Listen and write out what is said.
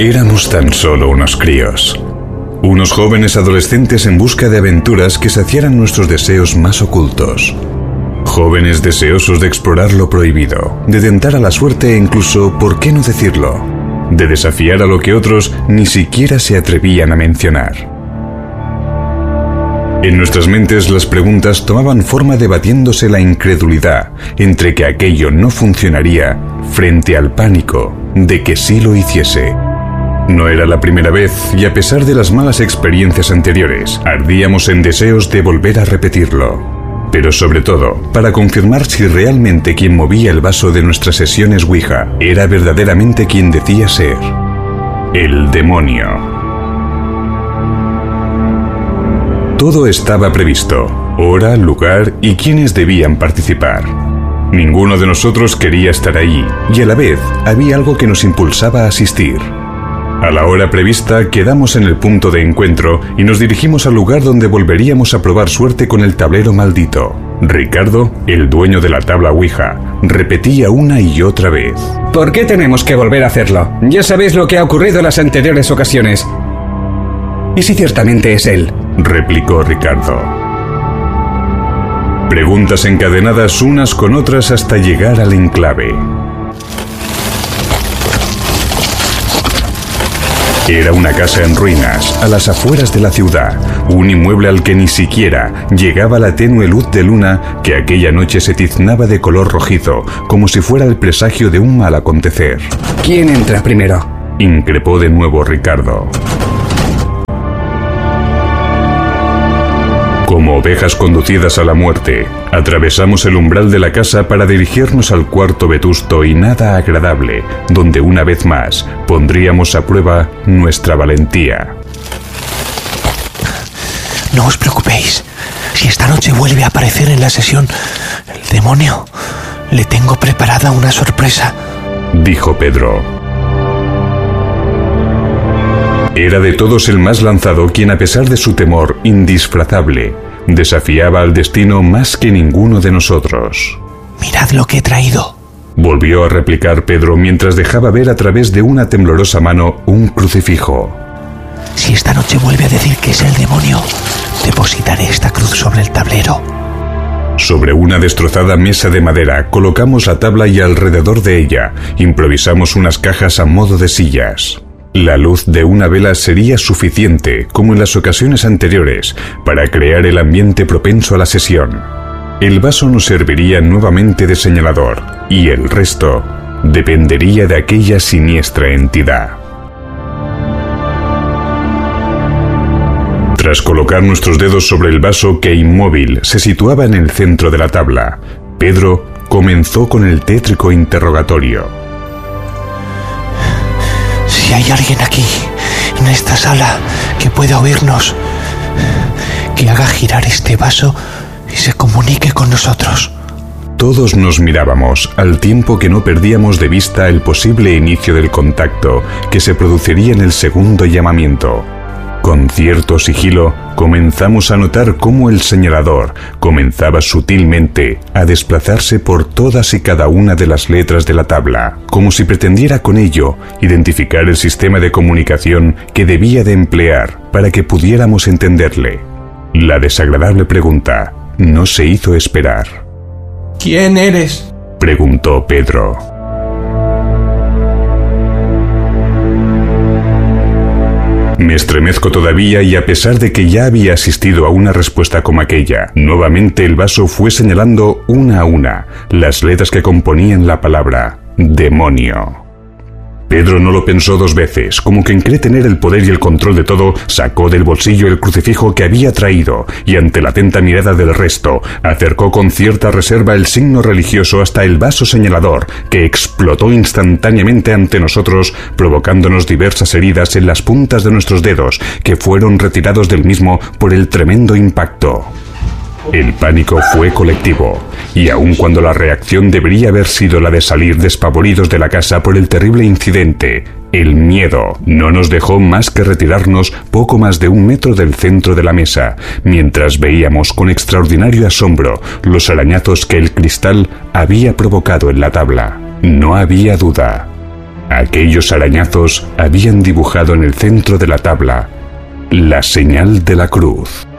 Éramos tan solo unos críos, unos jóvenes adolescentes en busca de aventuras que saciaran nuestros deseos más ocultos. Jóvenes deseosos de explorar lo prohibido, de tentar a la suerte e incluso, ¿por qué no decirlo?, de desafiar a lo que otros ni siquiera se atrevían a mencionar. En nuestras mentes las preguntas tomaban forma debatiéndose la incredulidad entre que aquello no funcionaría frente al pánico de que sí lo hiciese. No era la primera vez y a pesar de las malas experiencias anteriores, ardíamos en deseos de volver a repetirlo. Pero sobre todo, para confirmar si realmente quien movía el vaso de nuestras sesiones Ouija era verdaderamente quien decía ser: el demonio. Todo estaba previsto: hora, lugar y quienes debían participar. Ninguno de nosotros quería estar ahí, y a la vez había algo que nos impulsaba a asistir. A la hora prevista quedamos en el punto de encuentro y nos dirigimos al lugar donde volveríamos a probar suerte con el tablero maldito. Ricardo, el dueño de la tabla Ouija, repetía una y otra vez: ¿Por qué tenemos que volver a hacerlo? Ya sabéis lo que ha ocurrido en las anteriores ocasiones. ¿Y si ciertamente es él?, replicó Ricardo. Preguntas encadenadas unas con otras hasta llegar al enclave. Era una casa en ruinas, a las afueras de la ciudad, un inmueble al que ni siquiera llegaba la tenue luz de luna que aquella noche se tiznaba de color rojizo, como si fuera el presagio de un mal acontecer. ¿Quién entra primero?, increpó de nuevo Ricardo. Como ovejas conducidas a la muerte, atravesamos el umbral de la casa para dirigirnos al cuarto vetusto y nada agradable, donde una vez más pondríamos a prueba nuestra valentía. No os preocupéis. Si esta noche vuelve a aparecer en la sesión el demonio, le tengo preparada una sorpresa, dijo Pedro. Era de todos el más lanzado quien, a pesar de su temor indisfrazable, desafiaba al destino más que ninguno de nosotros. Mirad lo que he traído, volvió a replicar Pedro mientras dejaba ver a través de una temblorosa mano un crucifijo. Si esta noche vuelve a decir que es el demonio, depositaré esta cruz sobre el tablero. Sobre una destrozada mesa de madera colocamos la tabla y alrededor de ella improvisamos unas cajas a modo de sillas. La luz de una vela sería suficiente, como en las ocasiones anteriores, para crear el ambiente propenso a la sesión. El vaso nos serviría nuevamente de señalador, y el resto dependería de aquella siniestra entidad. Tras colocar nuestros dedos sobre el vaso que inmóvil se situaba en el centro de la tabla, Pedro comenzó con el tétrico interrogatorio. Si hay alguien aquí, en esta sala, que pueda oírnos, que haga girar este vaso y se comunique con nosotros. Todos nos mirábamos, al tiempo que no perdíamos de vista el posible inicio del contacto que se produciría en el segundo llamamiento. Con cierto sigilo, comenzamos a notar cómo el señalador comenzaba sutilmente a desplazarse por todas y cada una de las letras de la tabla, como si pretendiera con ello identificar el sistema de comunicación que debía de emplear para que pudiéramos entenderle. La desagradable pregunta no se hizo esperar. ¿Quién eres?, preguntó Pedro. Me estremezco todavía y a pesar de que ya había asistido a una respuesta como aquella, nuevamente el vaso fue señalando una a una las letras que componían la palabra demonio. Pedro no lo pensó dos veces, como quien cree tener el poder y el control de todo, sacó del bolsillo el crucifijo que había traído y ante la atenta mirada del resto, acercó con cierta reserva el signo religioso hasta el vaso señalador, que explotó instantáneamente ante nosotros, provocándonos diversas heridas en las puntas de nuestros dedos, que fueron retirados del mismo por el tremendo impacto. El pánico fue colectivo, y aun cuando la reacción debería haber sido la de salir despavoridos de la casa por el terrible incidente, el miedo no nos dejó más que retirarnos poco más de 1 metro del centro de la mesa, mientras veíamos con extraordinario asombro los arañazos que el cristal había provocado en la tabla. No había duda. Aquellos arañazos habían dibujado en el centro de la tabla la señal de la cruz.